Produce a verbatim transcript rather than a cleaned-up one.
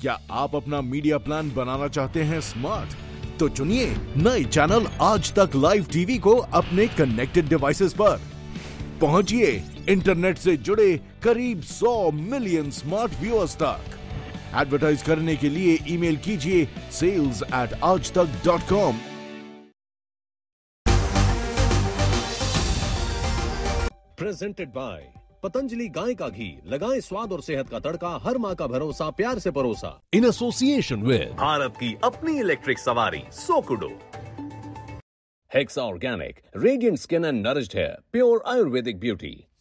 क्या आप अपना मीडिया प्लान बनाना चाहते हैं स्मार्ट? तो चुनिए नए चैनल आज तक लाइव टीवी को अपने कनेक्टेड डिवाइसेस पर। पहुंचिए इंटरनेट से जुड़े करीब सौ मिलियन स्मार्ट व्यूअर्स तक। एडवर्टाइज करने के लिए ईमेल कीजिए सेल्स एट आज तक dot com. Presented by Patanjali गाय का घी, लगाएं स्वाद और सेहत का तड़का, हर माँ का भरोसा, प्यार से परोसा। इन एसोसिएशन विद भारत की अपनी इलेक्ट्रिक सवारी सोकुडो। Hexa organic, radiant skin and nourished hair, pure Ayurvedic beauty.